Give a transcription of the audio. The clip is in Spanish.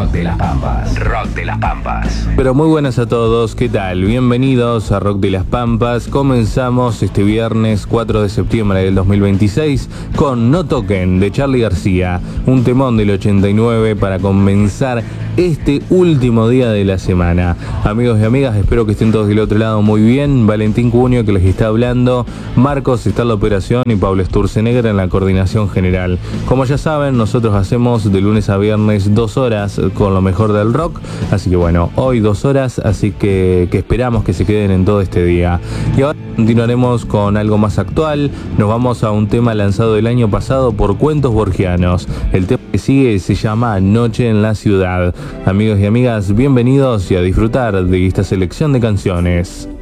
Rock de las Pampas. Rock de las Pampas. Pero muy buenas a todos, ¿qué tal? Bienvenidos a Rock de las Pampas. Comenzamos este viernes 4 de septiembre del 2026 con No Toquen de Charly García, un temón del 89 para comenzar este último día de la semana. Amigos y amigas, espero que estén todos del otro lado muy bien. Valentín Cunio que les está hablando, Marcos está en la operación y Pablo Sturzenegger en la coordinación general. Como ya saben, nosotros hacemos de lunes a viernes 2 horas con lo mejor del rock, así que bueno, hoy 2 horas, así que esperamos que se queden en todo este día. Y ahora continuaremos con algo más actual. Nos vamos a un tema lanzado el año pasado por Cuentos Borgianos. El tema que sigue se llama Noche en la Ciudad. Amigos y amigas, bienvenidos y a disfrutar de esta selección de canciones.